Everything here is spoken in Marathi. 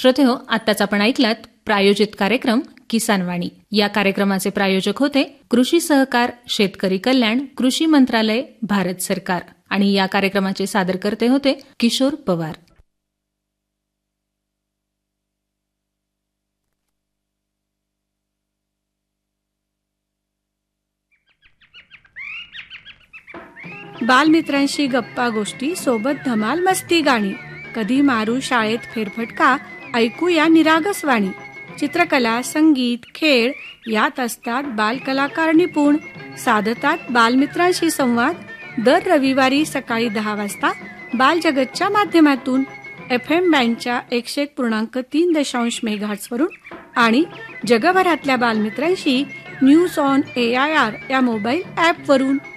श्रोतेहो, आत्ताच आपण ऐकलात प्रायोजित कार्यक्रम किसान वाणी. या कार्यक्रमाचे प्रायोजक होते कृषी सहकार शेतकरी कल्याण कृषी मंत्रालय भारत सरकार आणि या कार्यक्रमाचे सादरकर्ते होते किशोर पवार. बालमित्रांशी गप्पा गोष्टी, सोबत धमाल मस्ती गाणी. कधी मारू शाळेत फेरफटका, ऐकूया निरागस वाणी. चित्रकला, संगीत, खेळ यात असतात बालकलाकार निपुण. साधतात बालमित्रांशी संवाद. दर रविवारी सकाळी 10 वाजता बालजगतच्या माध्यमातून FM बँडच्या 101.3 मेगाहर्ट्झ वरून आणि जगभरातल्या बालमित्रांशी न्यूज ऑन AIR या मोबाईल ॲपवरून.